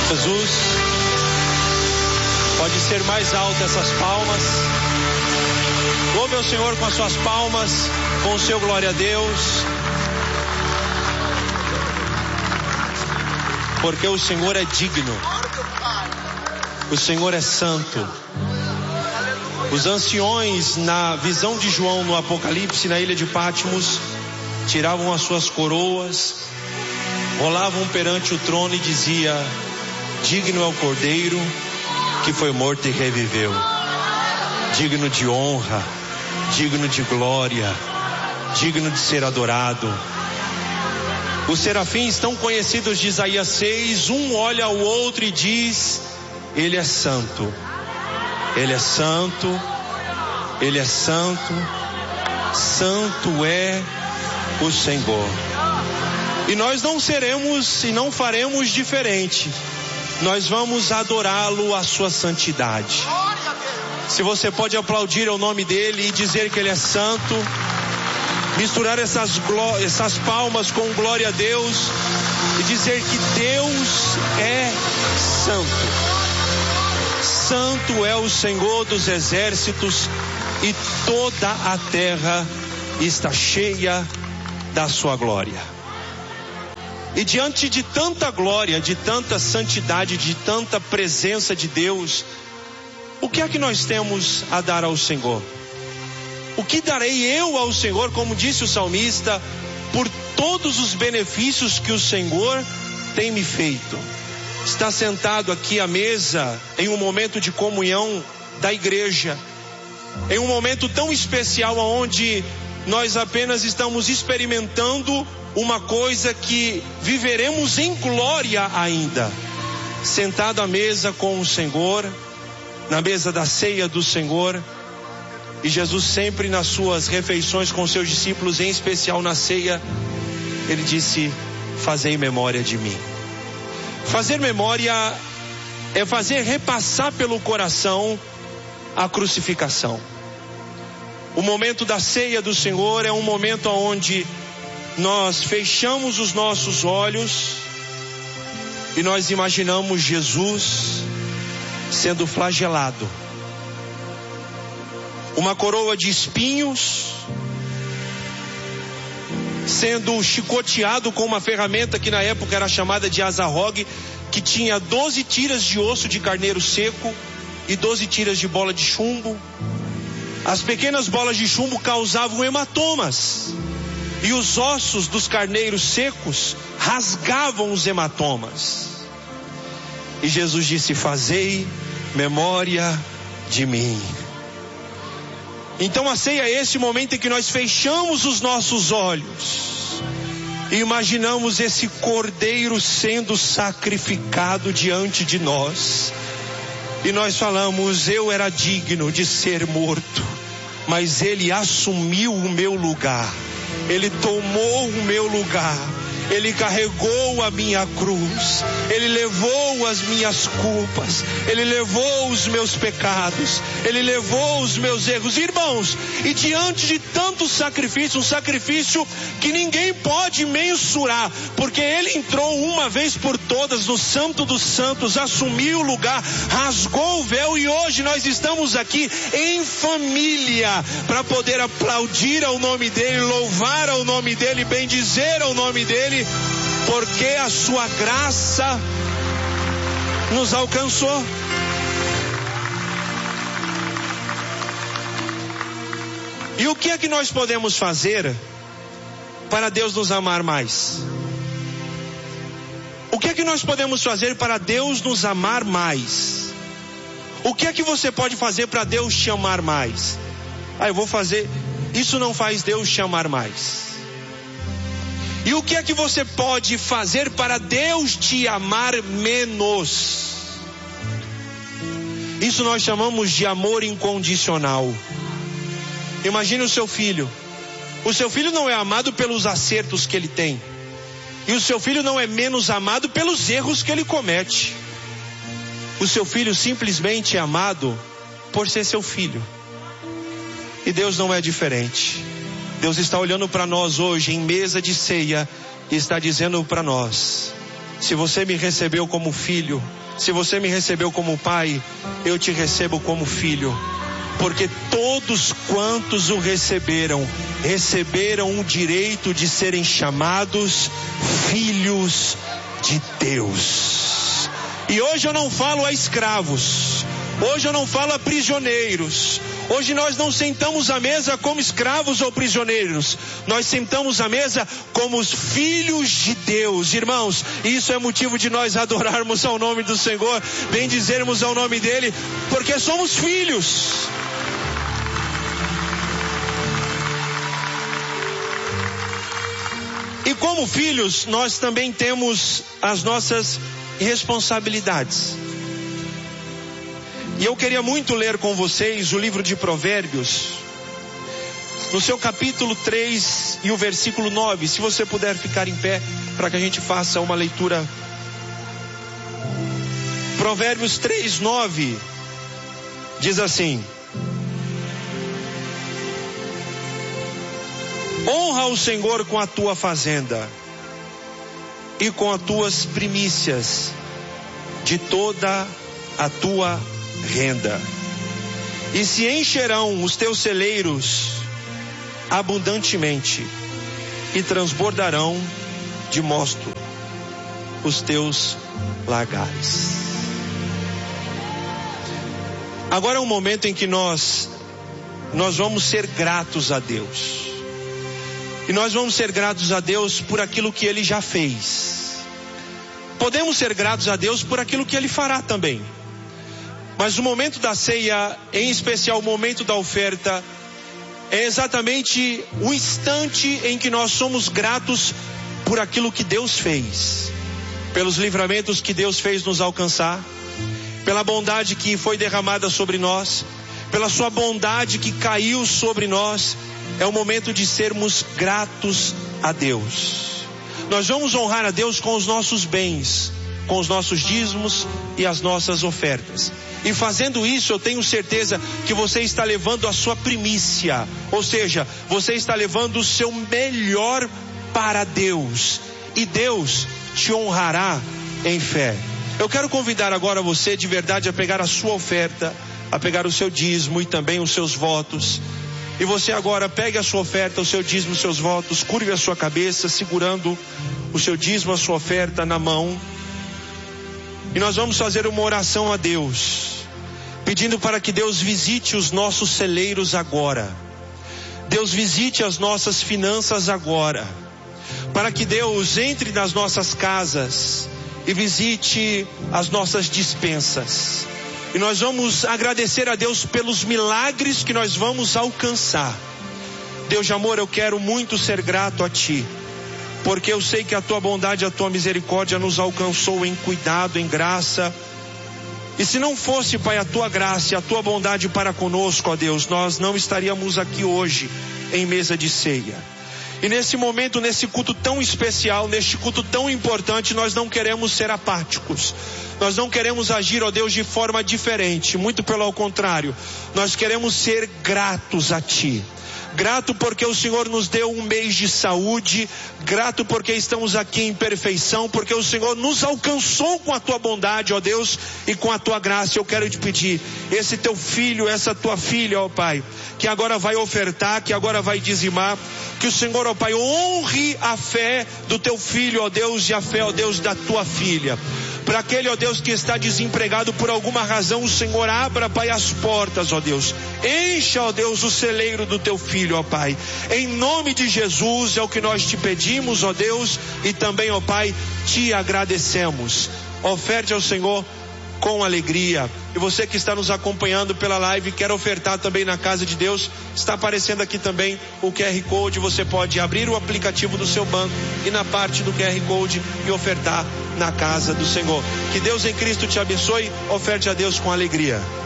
Jesus, pode ser mais alto essas palmas. Louve ao Senhor com as suas palmas, com o seu glória a Deus. Porque o Senhor é digno. O Senhor é santo. Os anciões, na visão de João no Apocalipse, na ilha de Patmos, tiravam as suas coroas, rolavam perante o trono e dizia: digno é o Cordeiro que foi morto e reviveu, digno de honra, digno de glória, digno de ser adorado. Os serafins tão conhecidos de Isaías 6, um olha ao outro e diz: Ele é santo, Ele é santo, Ele é santo, santo é o Senhor. E nós não seremos e não faremos diferente. Nós vamos adorá-lo, a sua santidade. Se você pode aplaudir o nome dele e dizer que ele é santo, misturar essas palmas com glória a Deus e dizer que Deus é santo. Santo é o Senhor dos exércitos e toda a terra está cheia da sua glória. E diante de tanta glória, de tanta santidade, de tanta presença de Deus, o que é que nós temos a dar ao Senhor? O que darei eu ao Senhor, como disse o salmista, por todos os benefícios que o Senhor tem me feito? Está sentado aqui à mesa em um momento de comunhão da igreja, em um momento tão especial onde nós apenas estamos experimentando uma coisa que viveremos em glória ainda, sentado à mesa com o Senhor, na mesa da ceia do Senhor. E Jesus sempre nas suas refeições com seus discípulos, em especial na ceia, ele disse: fazei memória de mim. Fazer memória é fazer repassar pelo coração a crucificação. O momento da ceia do Senhor é um momento onde nós fechamos os nossos olhos e nós imaginamos Jesus sendo flagelado, uma coroa de espinhos, sendo chicoteado com uma ferramenta que na época era chamada de azarrogue, que tinha 12 tiras de osso de carneiro seco e 12 tiras de bola de chumbo. As pequenas bolas de chumbo causavam hematomas, e os ossos dos carneiros secos rasgavam os hematomas. E Jesus disse: fazei memória de mim. Então a ceia é esse momento em que nós fechamos os nossos olhos e imaginamos esse cordeiro sendo sacrificado diante de nós. E nós falamos: eu era digno de ser morto, mas ele assumiu o meu lugar. Ele tomou o meu lugar. Ele carregou a minha cruz. Ele levou as minhas culpas. Ele levou os meus pecados. Ele levou os meus erros. Irmãos, e diante de tanto sacrifício, um sacrifício que ninguém pode mensurar, porque ele entrou uma vez por todas no Santo dos Santos, assumiu o lugar, rasgou o véu, e hoje nós estamos aqui em família para poder aplaudir ao nome dele, louvar ao nome dele, bendizer ao nome dele, porque a sua graça nos alcançou. E o que é que nós podemos fazer para Deus nos amar mais? O que é que nós podemos fazer para Deus nos amar mais? O que é que você pode fazer para Deus te amar mais? Eu vou fazer. Isso não faz Deus te amar mais. E o que é que você pode fazer para Deus te amar menos? Isso nós chamamos de amor incondicional. Imagine o seu filho. O seu filho não é amado pelos acertos que ele tem. E o seu filho não é menos amado pelos erros que ele comete. O seu filho simplesmente é amado por ser seu filho. E Deus não é diferente. Deus está olhando para nós hoje em mesa de ceia e está dizendo para nós: Se você me recebeu como filho, se você me recebeu como pai, eu te recebo como filho. Porque todos quantos o receberam, receberam o direito de serem chamados filhos de Deus. E hoje eu não falo a escravos, hoje eu não falo a prisioneiros. Hoje nós não sentamos à mesa como escravos ou prisioneiros. Nós sentamos à mesa como os filhos de Deus. Irmãos, isso é motivo de nós adorarmos ao nome do Senhor, bendizermos ao nome dEle, porque somos filhos. E como filhos, nós também temos as nossas responsabilidades. E eu queria muito ler com vocês o livro de Provérbios, no seu capítulo 3 e o versículo 9. Se você puder ficar em pé para que a gente faça uma leitura. Provérbios 3, 9 diz assim: honra o Senhor com a tua fazenda e com as tuas primícias de toda a tua renda, e se encherão os teus celeiros abundantemente, e transbordarão de mosto os teus lagares. Agora é um momento em que nós vamos ser gratos a Deus. E nós vamos ser gratos a Deus por aquilo que Ele já fez. Podemos ser gratos a Deus por aquilo que Ele fará também. Mas o momento da ceia, em especial o momento da oferta, é exatamente o instante em que nós somos gratos por aquilo que Deus fez. Pelos livramentos que Deus fez nos alcançar, pela bondade que foi derramada sobre nós, pela sua bondade que caiu sobre nós. É o momento de sermos gratos a Deus. Nós vamos honrar a Deus com os nossos bens, com os nossos dízimos e as nossas ofertas. E fazendo isso, eu tenho certeza que você está levando a sua primícia, ou seja, você está levando o seu melhor para Deus, e Deus te honrará em fé. Eu quero convidar agora você de verdade a pegar a sua oferta, a pegar o seu dízimo e também os seus votos. E você agora pegue a sua oferta, o seu dízimo, os seus votos, curve a sua cabeça, segurando o seu dízimo, a sua oferta na mão. E nós vamos fazer uma oração a Deus, pedindo para que Deus visite os nossos celeiros agora. Deus visite as nossas finanças agora. Para que Deus entre nas nossas casas e visite as nossas despensas. E nós vamos agradecer a Deus pelos milagres que nós vamos alcançar. Deus de amor, eu quero muito ser grato a Ti, porque eu sei que a Tua bondade, a Tua misericórdia nos alcançou em cuidado, em graça. E se não fosse, Pai, a Tua graça e a Tua bondade para conosco, ó Deus, nós não estaríamos aqui hoje em mesa de ceia. E nesse momento, nesse culto tão especial, neste culto tão importante, nós não queremos ser apáticos. Nós não queremos agir, ó Deus, de forma diferente. Muito pelo contrário, nós queremos ser gratos a Ti. Grato porque o Senhor nos deu um mês de saúde. Grato porque estamos aqui em perfeição. Porque o Senhor nos alcançou com a Tua bondade, ó Deus, e com a Tua graça. Eu quero te pedir, esse Teu filho, essa Tua filha, ó Pai, que agora vai ofertar, que agora vai dizimar, que o Senhor, ó Pai, honre a fé do Teu filho, ó Deus, e a fé, ó Deus, da Tua filha. Para aquele, ó Deus, que está desempregado por alguma razão, o Senhor abra, Pai, as portas, ó Deus. Encha, ó Deus, o celeiro do Teu filho, ó Pai. Em nome de Jesus é o que nós te pedimos, ó Deus, e também, ó Pai, te agradecemos. Oferte ao Senhor com alegria. E você que está nos acompanhando pela live, quer ofertar também na casa de Deus, está aparecendo aqui também o QR Code. Você pode abrir o aplicativo do seu banco e na parte do QR Code e ofertar na casa do Senhor. Que Deus em Cristo te abençoe. Oferte a Deus com alegria.